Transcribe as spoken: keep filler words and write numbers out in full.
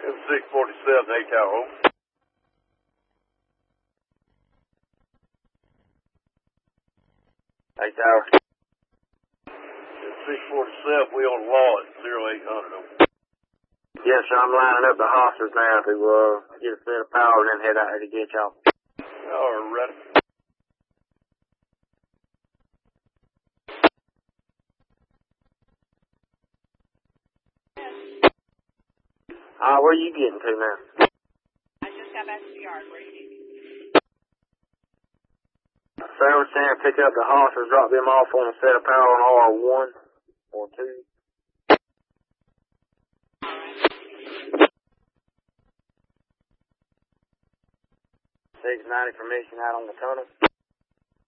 M six forty-seven, eight Tahoe. Eight Tower. M six forty-seven, we on law at zero eight hundred. Yes, sir, I'm lining up the hosses now to uh, get a set of power and then head out there to get y'all. All right. Ah, uh, where are you getting to now? I just got back to the yard. Where are you leaving? Sarah Sam, pick up the hosses, drop them off on a set of power on R one or two. six ninety permission out on the tunnel.